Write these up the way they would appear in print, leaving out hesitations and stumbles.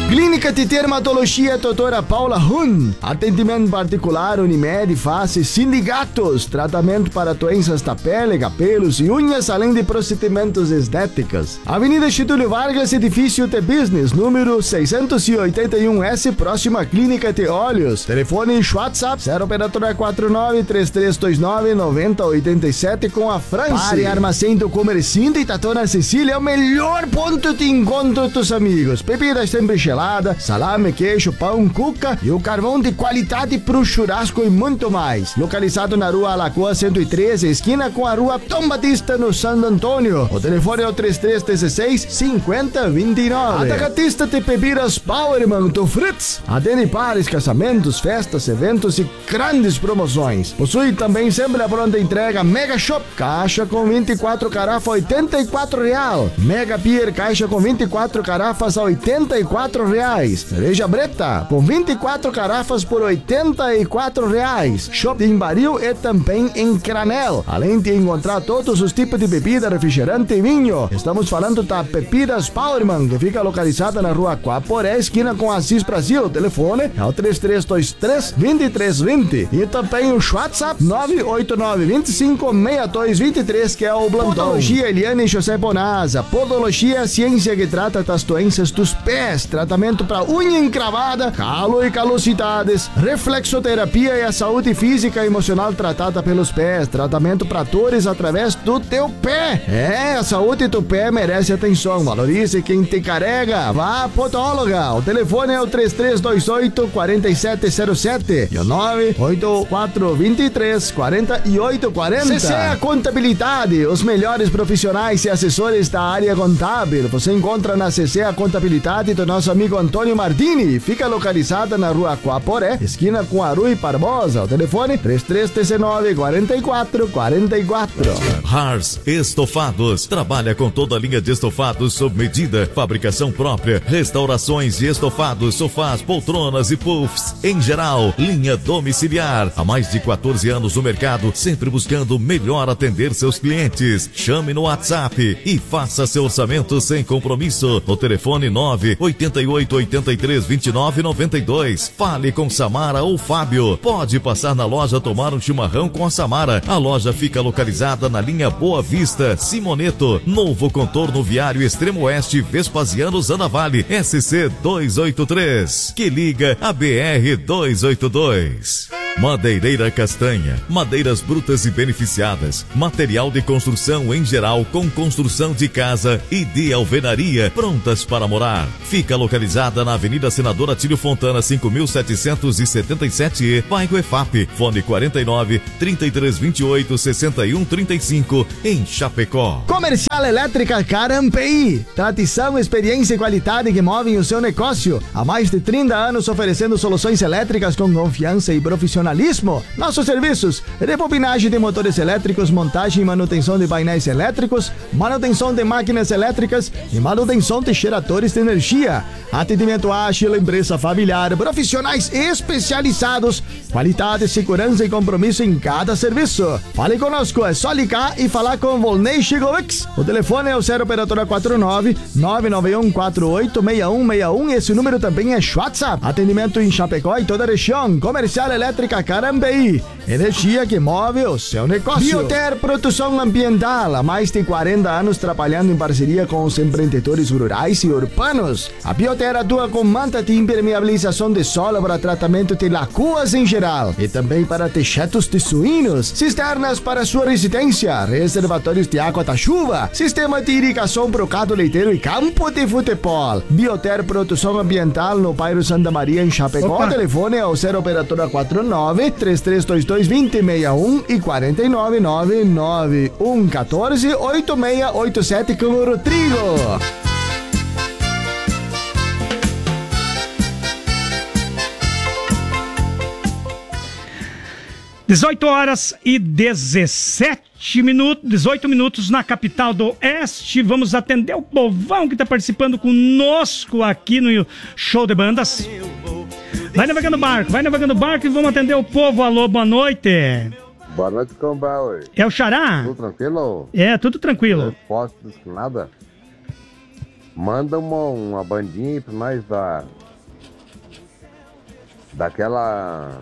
Clínica de Dermatologia Doutora Paula Hun. Atendimento particular, Unimed, Face, Sindicatos. Tratamento para doenças da pele, cabelos e unhas, além de procedimentos estéticos. Avenida Getúlio Vargas, edifício The Business, número 681S, próxima Clínica de Olhos. Telefone e WhatsApp 0 operadora 49 3329 9087 com a França. Pare Armazém do Comerciante e Tatona Cecília é o melhor ponto de encontro dos amigos. Bebidas sempre gelada, salame, queijo, pão, cuca e o carvão de qualidade pro churrasco e muito mais. Localizado na rua Alagoa 113, esquina com a rua Tom Batista, no Santo Antônio. O telefone é o 3316-5029. Atacadista de bebidas Powerman do Fritz. Atende pares, casamentos, festas, eventos e grandes promoções. Possui também sempre a pronta entrega Mega Shop, caixa com 24 garrafas R$84. Mega Beer, caixa com 24 garrafas a R$84. Cerveja Breta, com 24 garrafas por R$84. Shop em barril e também em granel. Além de encontrar todos os tipos de bebida, refrigerante e vinho. Estamos falando da Bebidas Powerman, que fica localizada na rua Guaporé, esquina com Assis Brasil. O telefone é o 3323-2320. E também o WhatsApp 989-256223, que é o Blandão. Podologia Eliane José Bonasa. Podologia, ciência que trata das doenças dos pés. Tratamento para unha encravada, calo e calosidades, reflexoterapia e a saúde física e emocional tratada pelos pés, tratamento para dores através do teu pé. A saúde do pé merece atenção, valorize quem te carrega, vá à podóloga. O telefone é o 3328-4707 e o 98423-4840. CCA Contabilidade, os melhores profissionais e assessores da área contábil. Você encontra na CCA Contabilidade do nosso amigo Antônio Martini. Fica localizada na rua Guaporé, esquina com a Rui Barbosa. O telefone 3319-4444. Hars Estofados. Trabalha com toda a linha de estofados sob medida, fabricação própria, restaurações de estofados, sofás, poltronas e puffs. Em geral, linha domiciliar. Há mais de 14 anos no mercado, sempre buscando melhor atender seus clientes. Chame no WhatsApp e faça seu orçamento sem compromisso. No telefone 988-83-29-92. Fale com Samara ou Fábio. Pode passar na loja tomar um chimarrão com a Samara. A loja fica localizada na linha Boa Vista, Simoneto, novo contorno viário Extremo Oeste, Vespasiano Zanavale, SC 283, que liga a BR 282. Madeireira Castanha, madeiras brutas e beneficiadas, material de construção em geral com construção de casa e de alvenaria, prontas para morar. Fica localizada na Avenida Senador Atílio Fontana, 5777E, bairro EFAP, fone 49-3328-6135, em Chapecó. Comercial Elétrica Carampi. Tradição, experiência e qualidade que movem o seu negócio. Há mais de 30 anos oferecendo soluções elétricas com confiança e profissionalismo. Nossos serviços: rebobinagem de motores elétricos, montagem e manutenção de painéis elétricos, manutenção de máquinas elétricas e manutenção de geradores de energia. Atendimento ágil, empresa familiar, profissionais especializados, qualidade, segurança e compromisso em cada serviço. Fale conosco, é só ligar e falar com Volney Chigovics. O telefone é o 0 operadora 49 991 48 6161. Esse número também é WhatsApp. Atendimento em Chapecó e toda a região. Comercial Elétrica Carambeí. Energia que move o seu negócio. Bioter Produção Ambiental. Há mais de 40 anos trabalhando em parceria com os empreendedores rurais e urbanos. A Bioter atua com manta de impermeabilização de solo para tratamento de lagoas em geral e também para techados de suínos, cisternas para sua residência, reservatórios de água da chuva, sistema de irrigação para o gado leiteiro e campo de futebol. Bioter Produção Ambiental no bairro Santa Maria, em Chapecó. O telefone é o 0 operadora 49 3322 2061 e 49 99114 8687 com o Rodrigo. 18 minutos na capital do Oeste. Vamos atender o povão que está participando conosco aqui no Show de Bandas. Vai navegando barco e vamos atender o povo. Alô, boa noite. Boa noite, Cambau. É o Xará? Tudo tranquilo? É, tudo tranquilo. Posso nada? Manda uma bandinha aí pra nós daquela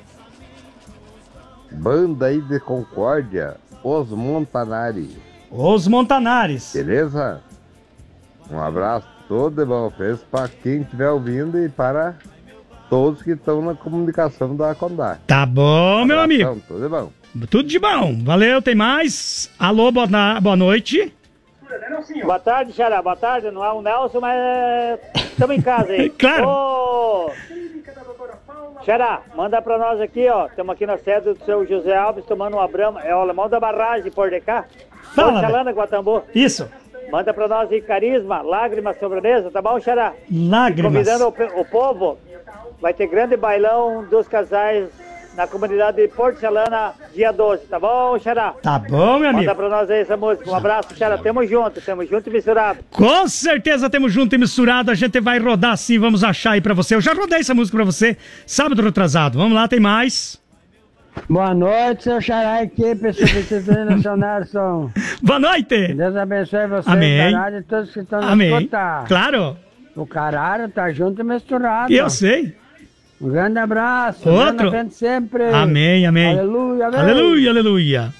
banda aí de Concórdia, Os Montanari. Os Montanares. Beleza? Um abraço todo de bom fez para quem estiver ouvindo e para todos que estão na comunicação da Condá. Tá bom, meu amigo. Tudo de bom. Tudo de bom. Valeu, tem mais? Alô, boa noite. Boa tarde, Xará. Boa tarde. Não é o Nelson, mas estamos em casa aí. Claro. Ô, Xará, manda pra nós aqui, ó. Estamos aqui na sede do seu José Alves tomando uma brama. É o alemão da barragem, por de cá. Fala, Chalana, Guatambu. Isso. Manda pra nós aí carisma, lágrimas, sobremesa, tá bom, Xará? Lágrimas. Convidando o povo, vai ter grande bailão dos casais na comunidade de Porto Chalana, dia 12, tá bom, Xará? Tá bom, meu amigo. Manda pra nós aí essa música. Um abraço, Xará. Tamo junto e misturado. Com certeza temos junto e misturado. A gente vai rodar sim, vamos achar aí pra você. Eu já rodei essa música pra você sábado retrasado. Vamos lá, tem mais. Boa noite, seu Xará, equipe substituindo Nacional. Boa noite. Deus abençoe você, Amém. caralho, e todos que estão nos Amém. escutando. Claro. O caralho tá junto e misturado. Eu sei. Um grande abraço. Outro. Deus na frente sempre. Amém, amém. Aleluia, amém. Aleluia, aleluia.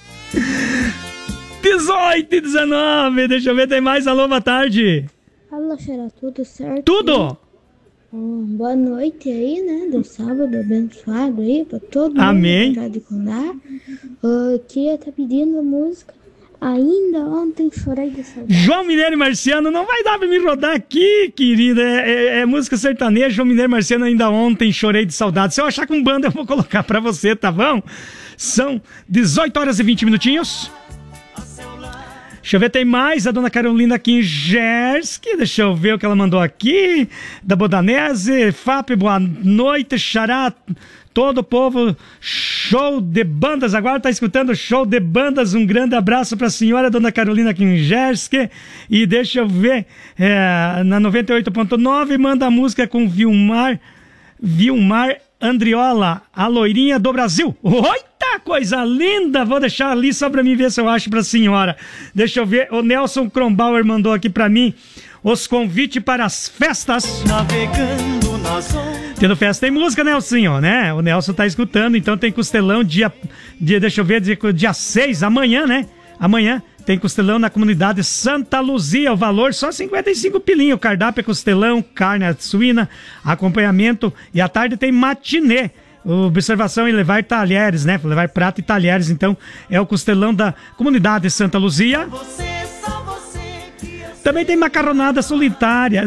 18 e 19, deixa eu ver, tem mais. Alô, boa tarde. Fala, Xará, tudo certo? Tudo? Boa noite aí, né? Do sábado abençoado aí pra todo mundo. Amém. Da Rádio Condá. Queria tá pedindo a música. Ainda ontem chorei de saudade. João Mineiro e Marciano, não vai dar pra me rodar aqui, querida. É música sertaneja, João Mineiro e Marciano, ainda ontem chorei de saudade. Se eu achar com banda, eu vou colocar pra você, tá bom? São 18 horas e 20 minutinhos. Deixa eu ver, tem mais. A dona Carolina Kingerski, deixa eu ver o que ela mandou aqui. Da Bodanese, FAP, boa noite, Xará. Todo o povo, show de bandas. Agora tá escutando show de bandas. Um grande abraço pra senhora, dona Carolina Kingerski. E deixa eu ver, na 98.9, manda a música com Vilmar Andriola, a loirinha do Brasil. Oita, coisa linda! Vou deixar ali só pra mim ver se eu acho pra senhora. Deixa eu ver, o Nelson Kronbauer mandou aqui pra mim os convites para as festas. Navegando nas ondas. Tendo festa tem música, Nelson, né? O Nelson tá escutando, então tem costelão deixa eu ver, dia 6, amanhã, né? Amanhã tem costelão na comunidade Santa Luzia, o valor só 55 pilinho, o cardápio é costelão, carne suína, acompanhamento, e à tarde tem matinê. Observação em levar talheres, né? Levar prato e talheres, então é o costelão da comunidade Santa Luzia. Também tem macarronada solidária,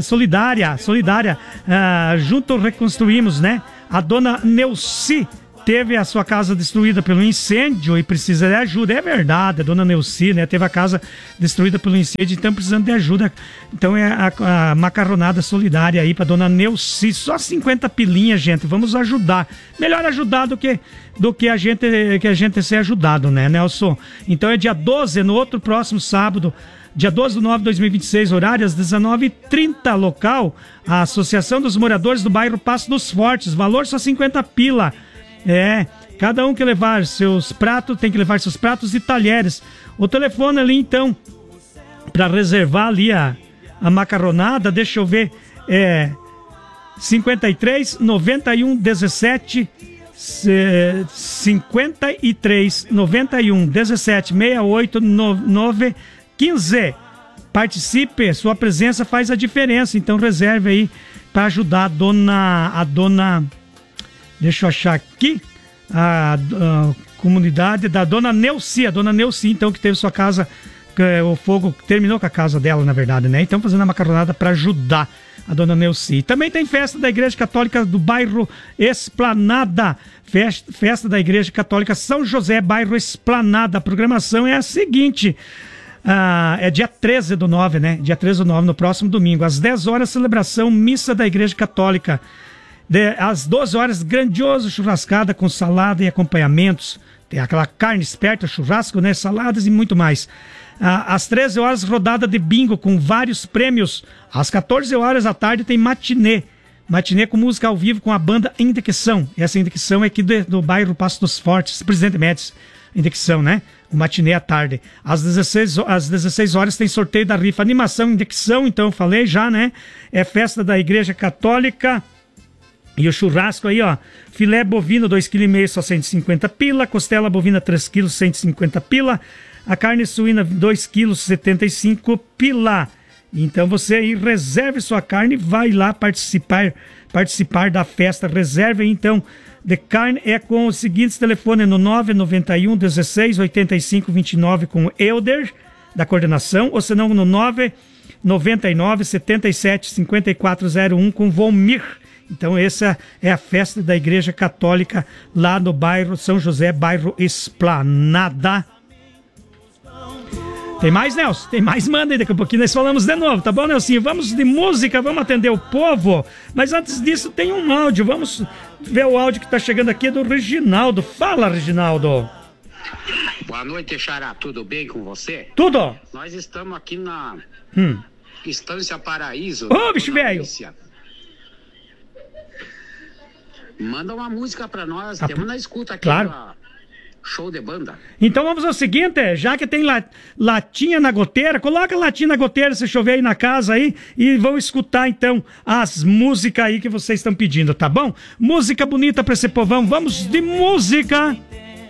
junto reconstruímos, né? A dona Neuci teve a sua casa destruída pelo incêndio e precisa de ajuda. É verdade, a dona Neuci, né? Teve a casa destruída pelo incêndio, então precisando de ajuda. Então é a macarronada solidária aí pra dona Neuci. Só 50 pilinhas, gente. Vamos ajudar. Melhor ajudar do que a gente ser ajudado, né, Nelson? Então é dia 12, no outro próximo sábado, dia 12/9/2026, horário às 19h30, local, a Associação dos Moradores do Bairro Passo dos Fortes, valor só 50 pila. Cada um que levar seus pratos, tem que levar seus pratos e talheres. O telefone ali, então, para reservar ali a macarronada, deixa eu ver, 53 91 17 53 91 17 68 9 15. Participe, sua presença faz a diferença, então reserve aí para ajudar a dona, deixa eu achar aqui, a comunidade da dona Neuci, então, que teve sua casa, o fogo terminou com a casa dela, na verdade, né? Então fazendo a macarronada para ajudar a dona Neuci. Também tem festa da Igreja Católica do bairro Esplanada, festa da Igreja Católica São José, bairro Esplanada. A programação é a seguinte: é dia 13/9, né? Dia 13/9, no próximo domingo, às 10 horas, celebração, missa da Igreja Católica. Às 12 horas, grandioso churrascada com salada e acompanhamentos. Tem aquela carne esperta, churrasco, né? Saladas e muito mais. Às 13 horas, rodada de bingo com vários prêmios. Às 14 horas da tarde tem matinê. Matinê com música ao vivo com a banda Indexão. Essa Indexão é aqui do bairro Passo dos Fortes, Presidente Médici. Indexão, né? O matinê à tarde. Às 16 horas tem sorteio da rifa. Animação, Indexão, então eu falei já, né? É festa da Igreja Católica. E o churrasco aí, ó. Filé bovino 2,5 kg só 150 pila. Costela bovina 3 kg 150 pila. A carne suína 2 kg 75 pila. Então você aí reserve sua carne e vai lá participar da festa. Reserve então de carne é com os seguintes telefones no 991 16 85 29 com o Elder da coordenação, ou senão no 999 77 5401 com o Volmir. Então essa é a festa da Igreja Católica lá no bairro São José, bairro Esplanada. Tem mais, Nelson? Tem mais? Manda aí, daqui a pouquinho nós falamos de novo, tá bom, Nelsinho? Vamos de música, vamos atender o povo, mas antes disso tem um áudio, vamos ver o áudio que tá chegando aqui do Reginaldo. Fala, Reginaldo. Boa noite, Xará, tudo bem com você? Tudo. Nós estamos aqui na Estância Paraíso. Ô, bicho velho. Manda uma música pra nós, Tá, temos na escuta aqui. claro. Show de banda. Então vamos ao seguinte, já que tem latinha na goteira, coloca a latinha na goteira se chover aí na casa aí e vão escutar então as músicas aí que vocês estão pedindo, tá bom? Música bonita pra esse povão, vamos de música.